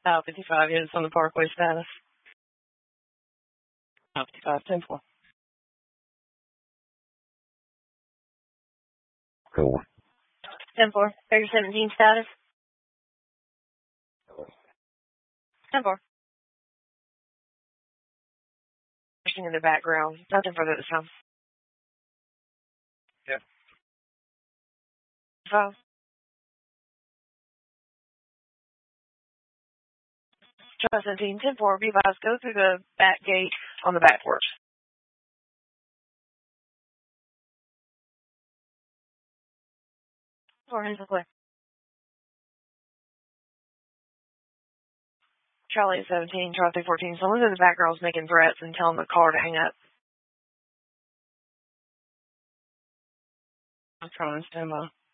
55 units on the Parkway status. 55, 10-4. Cool. 10-4. Figure 17 status. 10-4. In the background. Nothing further this time. Yeah. 5. Try 17, 10-4. Be advised, go through the back gate on the back porch. Hands are clear. Charlie at 17, try 314. Someone's in the background making threats and telling the car to hang up. I'm trying to stand by.